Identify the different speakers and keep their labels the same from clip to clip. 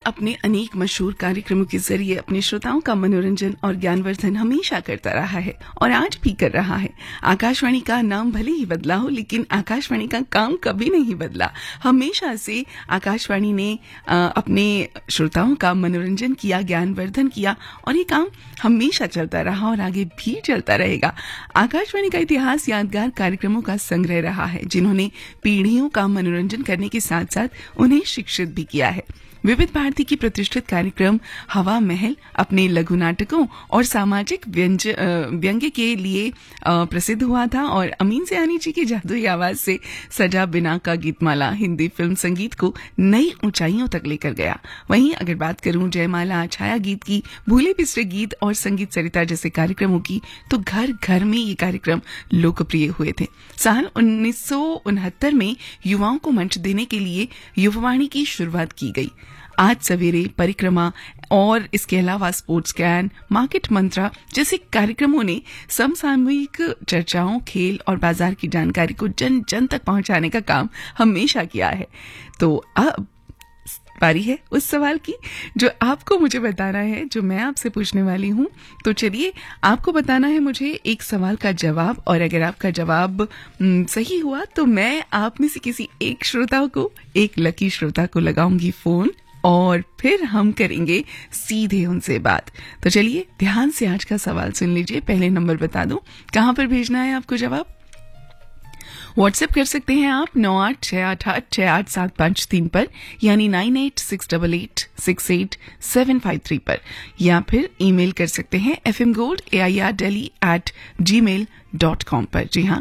Speaker 1: अपने अनेक मशहूर कार्यक्रमों के जरिए अपने श्रोताओं का मनोरंजन और ज्ञानवर्धन हमेशा करता रहा है और आज भी कर रहा है। आकाशवाणी का नाम भले ही बदला हो, लेकिन आकाशवाणी का काम कभी नहीं बदला। हमेशा से आकाशवाणी ने अपने श्रोताओं का मनोरंजन किया, ज्ञानवर्धन किया और ये काम हमेशा चलता रहा और आगे भी चलता रहेगा। आकाशवाणी का इतिहास यादगार कार्यक्रमों का संग्रह रहा है, जिन्होंने पीढ़ियों का मनोरंजन करने के साथ साथ उन्हें शिक्षित भी किया है। विविध भारती की प्रतिष्ठित कार्यक्रम हवा महल अपने लघु नाटकों और सामाजिक व्यंग्य के लिए प्रसिद्ध हुआ था और अमीन सयानी जी की जादुई आवाज से सजा बिना का गीतमाला हिंदी फिल्म संगीत को नई ऊंचाइयों तक लेकर गया। वहीं अगर बात करूं जयमाला, छाया गीत की, भूले बिसरे गीत और संगीत सरिता जैसे कार्यक्रमों की, तो घर घर में ये कार्यक्रम लोकप्रिय हुए थे। साल 1969 में युवाओं को मंच देने के लिए युववाणी की शुरुआत की गई। आज सवेरे, परिक्रमा और इसके अलावा स्पोर्ट्स कैन, मार्केट मंत्रा जैसे कार्यक्रमों ने समसामयिक चर्चाओं, खेल और बाजार की जानकारी को जन जन तक पहुंचाने का काम हमेशा किया है। तो अब बारी है उस सवाल की जो आपको मुझे बताना है, जो मैं आपसे पूछने वाली हूं। तो चलिए, आपको बताना है मुझे एक सवाल का जवाब, और अगर आपका जवाब सही हुआ तो मैं आप में से किसी एक श्रोता को, एक लकी श्रोता को लगाऊंगी फोन और फिर हम करेंगे सीधे उनसे बात। तो चलिए ध्यान से आज का सवाल सुन लीजिए। पहले नंबर बता दूं कहां पर भेजना है आपको जवाब। व्हाट्सएप कर सकते हैं आप 9868868753 पर, यानी 9868868753 पर, या फिर ईमेल कर सकते हैं fmgold@airdelhi@gmail.com पर। जी हाँ,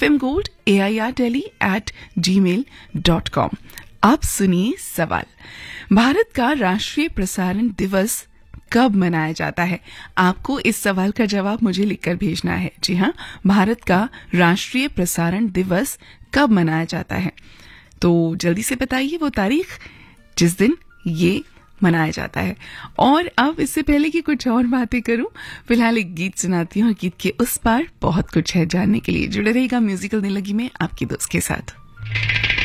Speaker 1: fmgold@airdelhi@gmail.com। अब सुनिए सवाल। भारत का राष्ट्रीय प्रसारण दिवस कब मनाया जाता है? आपको इस सवाल का जवाब मुझे लिखकर भेजना है। जी हाँ, भारत का राष्ट्रीय प्रसारण दिवस कब मनाया जाता है? तो जल्दी से बताइए वो तारीख जिस दिन ये मनाया जाता है। और अब इससे पहले कि कुछ और बातें करूं, फिलहाल एक गीत सुनाती हूँ और गीत के उस पार बहुत कुछ है जानने के लिए। जुड़े रहिएगा म्यूजिकल दिल्लगी में आपकी दोस्त के साथ।